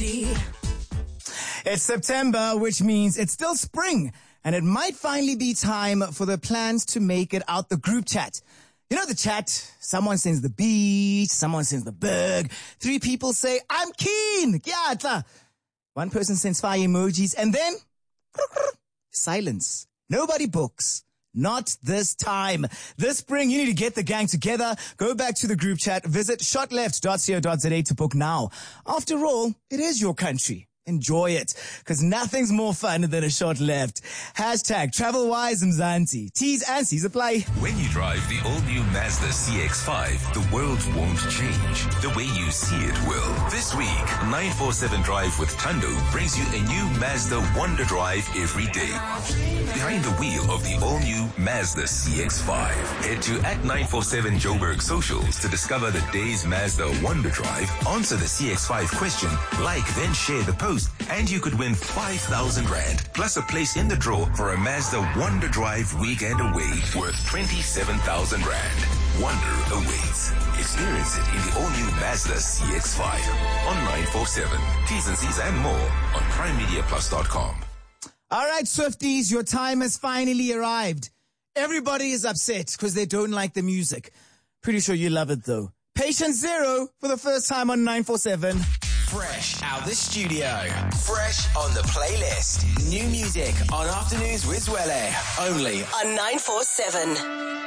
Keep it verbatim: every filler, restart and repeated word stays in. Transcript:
Mzansi. It's September, which means it's still spring, and it might finally be time for the plans to make it out the group chat. You know the chat? Someone sends the beach, someone sends the berg, three people say, I'm keen, kyatla. One person sends fire emojis, and then silence. Nobody books. Not this time. This spring, you need to get the gang together. Go back to the group chat. Visit shotleft dot co dot za to book now. After all, it is your country. Enjoy it, because nothing's more fun than a shot left. Hashtag TravelWise Mzansi. T's and C's apply. When you drive the all-new Mazda C X five, the world won't change. The way you see it will. This week, nine forty-seven Drive with Tando brings you a new Mazda Wonder Drive every day. Behind the wheel of the all-new Mazda C X five. Head to at nine forty-seven Joburg socials to discover the day's Mazda Wonder Drive, answer the C X five question, like, then share the post, and you could win five thousand rand, plus a place in the draw for a Mazda Wonder Drive weekend away worth twenty-seven thousand rand. Wonder awaits. Experience it in the all-new Mazda C X five. On nine forty-seven. T's and C's and more on prime media plus dot com. All right, Swifties, your time has finally arrived. Everybody is upset because they don't like the music. Pretty sure you love it, though. Patient Zero for the first time on nine forty-seven. Fresh out the studio. Fresh on the playlist. New music on Afternoons with Zwele. Only On nine forty-seven.